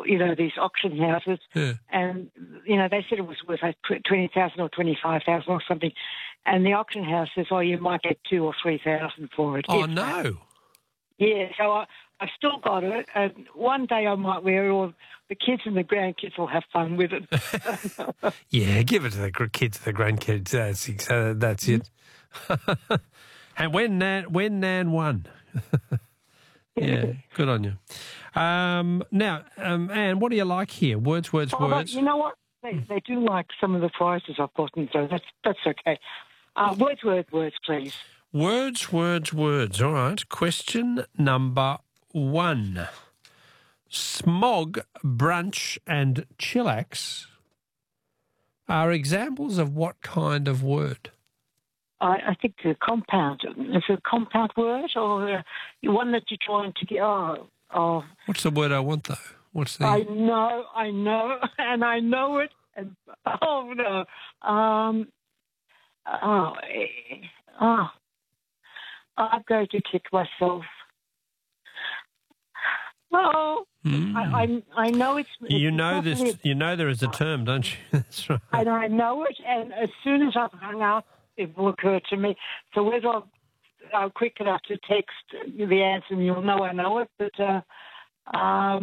these auction houses, and they said it was worth like 20,000 or 25,000 or something, and the auction house says, "Oh, you might get 2,000 or 3,000 for it." Oh no! Yeah, so I've still got it, and one day I might wear it, or the kids and the grandkids will have fun with it. Yeah, give it to the kids, the grandkids. That's it. And when Nan won. Yeah, good on you. Now, Anne, what do you like here? Words. You know what? They do like some of the prizes I've gotten, so that's okay. Words, please. Words. All right. Question number 1. Smog, brunch and chillax are examples of what kind of word? I think the compound. Is it a compound word or one that you're trying to get? Oh. What's the word I want, though? What's the... I know, and I know it. And, oh, no. I'm going to kick myself. No, I know it's... You know this. You know there is a term, don't you? That's right. And I know it, and as soon as I've hung up, it will occur to me. So whether I'm quick enough to text the answer, and you'll know I know it. But I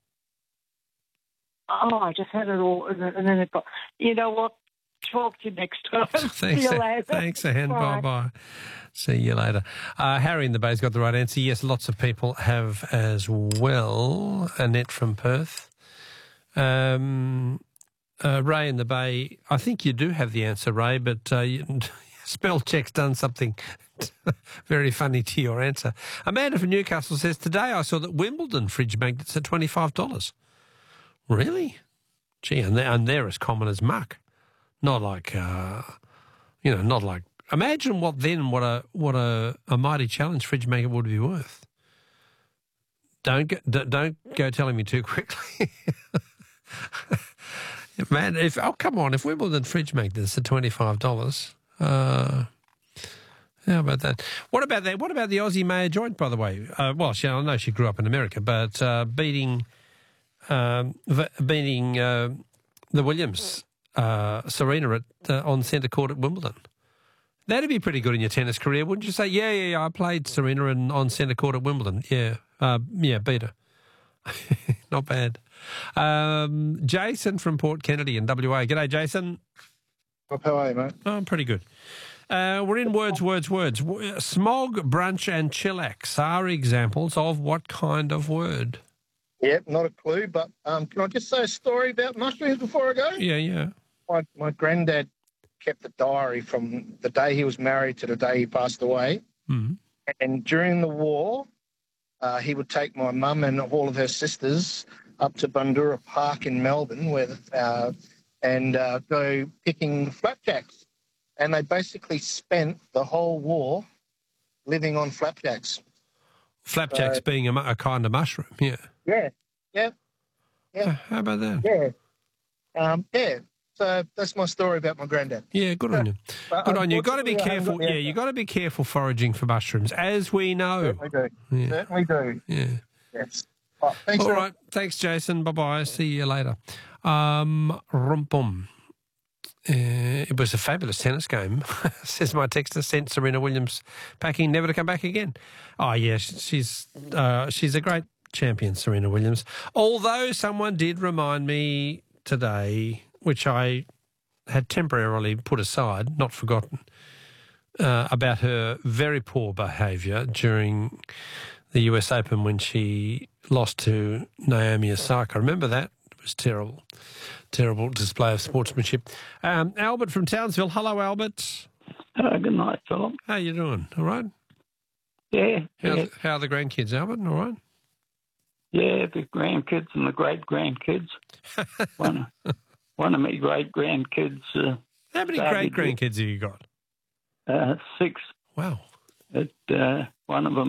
just had it all, and then it got. You know what? Talk to you next time. Thanks, See you later. Thanks, Anne. Bye. See you later. Harry in the Bay's got the right answer. Yes, lots of people have as well. Annette from Perth. Ray in the Bay, I think you do have the answer, Ray, but spell check's done something very funny to your answer. Amanda from Newcastle says, today I saw that Wimbledon fridge magnets are $25. Really? Gee, and they're as common as muck. Not like, not like... Imagine what a mighty challenge fridge magnet would be worth. Don't go telling me too quickly. Man, come on, if Wimbledon fridge magnets are $25, how about that? What about that? What about the Aussie Maya Joint, by the way? I know she grew up in America, but beating the Williams, Serena on centre court at Wimbledon. That'd be pretty good in your tennis career, wouldn't you say? Yeah, I played Serena on centre court at Wimbledon. Yeah, beat her. Not bad. Jason from Port Kennedy in WA. G'day, Jason. How are you, mate? Oh, I'm pretty good. We're in words. Smog, brunch and chillax are examples of what kind of word? Yep, not a clue, but can I just say a story about mushrooms before I go? Yeah. My granddad kept a diary from the day he was married to the day he passed away. Mm-hmm. And during the war, he would take my mum and all of her sisters up to Bundoora Park in Melbourne and go picking flapjacks. And they basically spent the whole war living on flapjacks. Flapjacks being a kind of mushroom, yeah. Yeah. How about that? Yeah. So that's my story about my granddad. Yeah, good on you. Good on you. You've got to be careful. Yeah, you've got to be careful foraging for mushrooms, as we know. Certainly do. Yeah. Yes. All right. Thanks, Jason. Bye-bye. See you later. Rumpum. It was a fabulous tennis game, says my texter. Sent Serena Williams packing, never to come back again. Oh, yeah, she's a great champion, Serena Williams. Although someone did remind me today, which I had temporarily put aside, not forgotten, about her very poor behaviour during the US Open when she lost to Naomi Osaka. Remember that? It was terrible. Terrible display of sportsmanship. Albert from Townsville. Hello, Albert. Good night, Philip. How you doing? All right? Yeah. How are the grandkids, Albert? All right? Yeah, the grandkids and the great-grandkids. One of my great-grandkids... How many great-grandkids have you got? 6. Wow. One of them